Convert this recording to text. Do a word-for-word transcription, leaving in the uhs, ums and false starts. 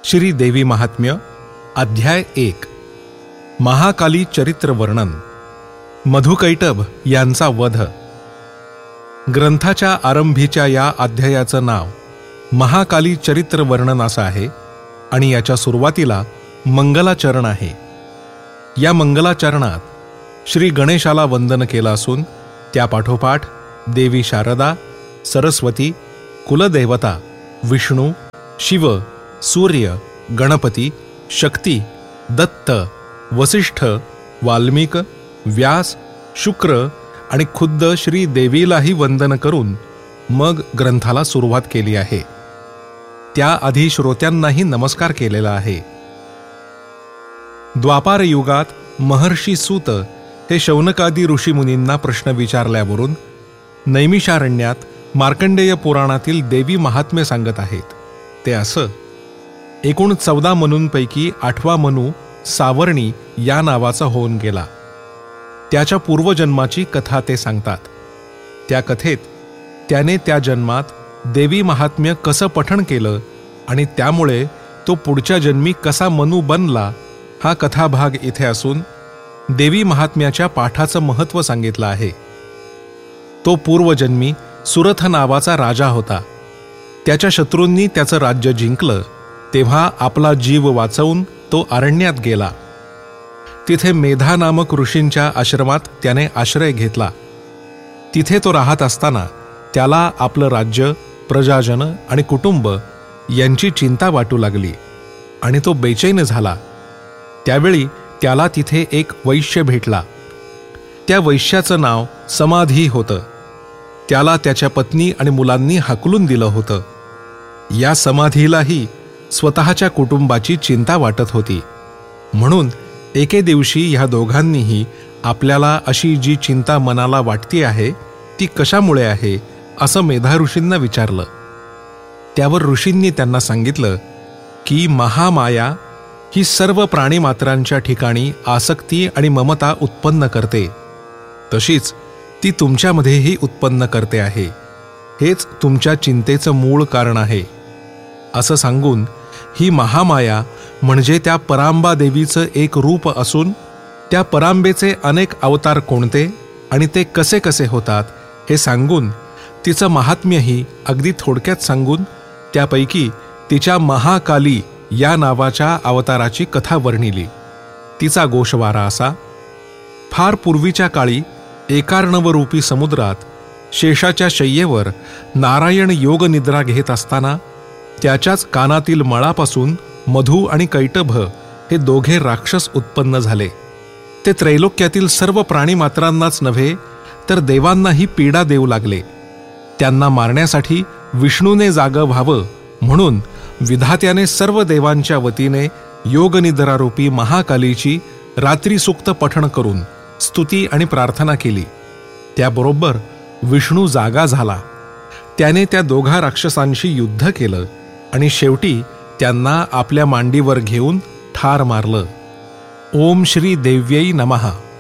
श्री देवी महात्म्य अध्याय एक महाकाली चरित्र वर्णन मधुकैटभ यांचा वध। ग्रंथाच्या आरंभीच्या या अध्यायाचं नाव महाकाली चरित्र वर्णन असं आहे आणि याच्या सुरुवातीला मंगलाचरण आहे। या मंगलाचरणात श्री गणेशाला वंदन केलं असून त्या पाठोपाठ देवी शारदा, सरस्वती, कुलदेवता, विष्णू, शिव, सूर्य, गणपती, शक्ती, दत्त, वसिष्ठ, वाल्मिक, व्यास, शुक्र आणि खुद्द श्री देवीलाही वंदन करून मग ग्रंथाला सुरुवात केली आहे। त्याआधी श्रोत्यांनाही नमस्कार केलेला आहे। द्वापार युगात महर्षी सूत हे शौनकादी ऋषीमुनींना प्रश्न विचारल्यावरून नैमिषारण्यात मार्कंडेय पुराणातील देवी महात्म्य सांगत आहेत। ते असं: एकूण चौदा मनूंपैकी आठवा मनू सावर्णी या नावाचा होऊन गेला। त्याच्या पूर्वजन्माची कथा ते सांगतात। त्या कथेत त्याने त्या जन्मात देवी महात्म्य कसं पठण केलं आणि त्यामुळे तो पुढच्या जन्मी कसा मनू बनला हा कथाभाग इथे असून देवी महात्म्याच्या पाठाचं महत्त्व सांगितलं आहे। तो पूर्वजन्मी सुरथ नावाचा राजा होता। त्याच्या शत्रूंनी त्याचं राज्य जिंकलं तेव्हा आपला जीव वाचवून तो अरण्यात गेला। तिथे मेधा नामक ऋषींच्या आश्रमात त्याने आश्रय घेतला। तिथे तो राहत असताना त्याला आपलं राज्य, प्रजाजन आणि कुटुंब यांची चिंता वाटू लागली आणि तो बेचैन झाला। त्यावेळी त्याला तिथे एक वैश्य भेटला। त्या वैश्याचं नाव समाधी होतं। त्याला त्याच्या पत्नी आणि मुलांनी हाकलून दिलं होतं। या समाधीलाही स्वतःच्या कुटुंबाची चिंता वाटत होती, म्हणून एके दिवशी ह्या दोघांनीही आपल्याला अशी जी चिंता मनाला वाटती आहे ती कशामुळे आहे असं मेधा ऋषींना विचारलं। त्यावर ऋषींनी त्यांना सांगितलं की महामाया ही सर्व प्राणीमात्रांच्या ठिकाणी आसक्ती आणि ममता उत्पन्न करते, तशीच ती तुमच्यामध्येही उत्पन्न करते आहे। हेच तुमच्या चिंतेचं मूळ कारण आहे असं सांगून ही महामाया म्हणजे त्या परांबा देवीचं एक रूप असून त्या परांबेचे अनेक अवतार कोणते आणि ते कसे कसे होतात हे सांगून तिचं महात्म्यही अगदी थोडक्यात सांगून त्यापैकी तिच्या महाकाली या नावाच्या अवताराची कथा वर्णिली। तिचा गोषवारा असा: फार पूर्वीच्या काळी एकार्णवरूपी समुद्रात शेषाच्या शय्येवर नारायण योगनिद्रा घेत असताना त्याच्याच कानातील मळापासून मधु आणि कैटभ हे दोघे राक्षस उत्पन्न झाले। ते त्रैलोक्यातील सर्व प्राणीमात्रांनाच नव्हे तर देवांनाही पीडा देऊ लागले। त्यांना मारण्यासाठी विष्णूने जागं व्हावं म्हणून विधात्याने सर्व देवांच्या वतीने योगनिद्रारूपी महाकालीची रात्री सूक्त पठण करून स्तुती आणि प्रार्थना केली। त्याबरोबर विष्णू जागा झाला। त्याने त्या दोघा राक्षसांशी युद्ध केलं आणि शेवटी त्यांना आपल्या मांडीवर घेऊन ठार मारलं। ओम श्री देव्यै नमः।